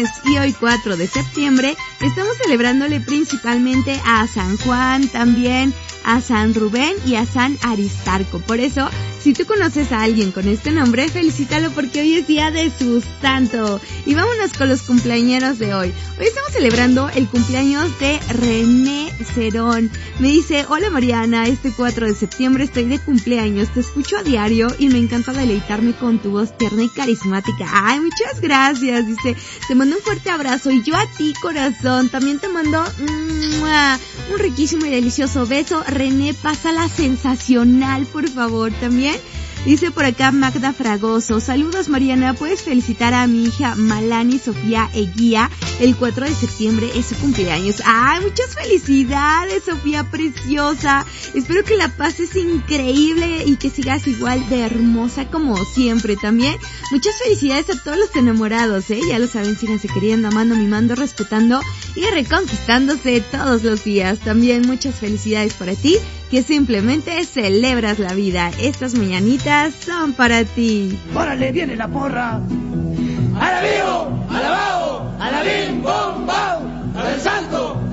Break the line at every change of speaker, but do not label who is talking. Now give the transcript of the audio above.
viernes y hoy 4 de septiembre estamos celebrándole principalmente a San Juan, también a San Rubén y a San Aristarco. Por eso, si tú conoces a alguien con este nombre, felicítalo porque hoy es día de su santo. Y vámonos con los cumpleañeros de hoy. Hoy estamos celebrando el cumpleaños de René Cerón. Me dice, hola Mariana, este 4 de septiembre estoy de cumpleaños, te escucho a diario y me encanta deleitarme con tu voz tierna y carismática. Ay, muchas gracias. Dice, te mando un fuerte abrazo y yo a ti, corazón. También te mando un riquísimo y delicioso beso. René, pásala sensacional, por favor. También dice por acá Magda Fragoso, saludos Mariana, puedes felicitar a mi hija Malani Sofía Eguía, el 4 de septiembre es su cumpleaños. ¡Ay, muchas felicidades, Sofía preciosa! Espero que la pases increíble y que sigas igual de hermosa como siempre. También muchas felicidades a todos los enamorados, ya lo saben, síganse queriendo, amando, mimando, respetando y reconquistándose todos los días. También muchas felicidades para ti, que simplemente celebras la vida. Estas mañanitas son para ti.
¡Órale, viene la porra! ¡A la vivo! ¡A la vago! ¡A la bimbo!